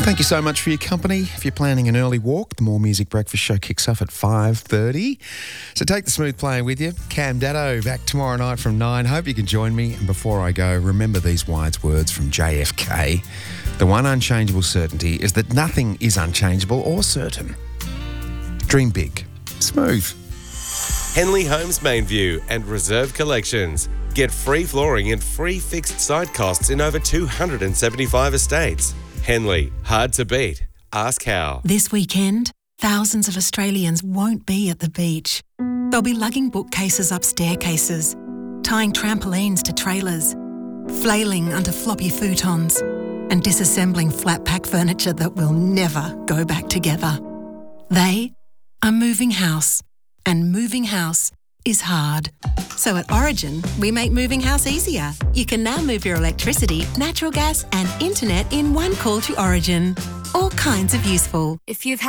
Thank you so much for your company. If you're planning an early walk, the More Music Breakfast Show kicks off at 5:30. So take the smooth player with you. Cam Datto back tomorrow night from 9. Hope you can join me. And before I go, remember these wise words from JFK. The one unchangeable certainty is that nothing is unchangeable or certain. Dream big. Smooth. Henley Homes Mainview and Reserve Collections. Get free flooring and free fixed site costs in over 275 estates. Henley, hard to beat. Ask how. This weekend, thousands of Australians won't be at the beach. They'll be lugging bookcases up staircases, tying trampolines to trailers, flailing under floppy futons, and disassembling flat pack furniture that will never go back together. They are moving house, and moving house is hard. So at Origin, we make moving house easier. You can now move your electricity, natural gas and internet in one call to Origin. All kinds of useful. If you've had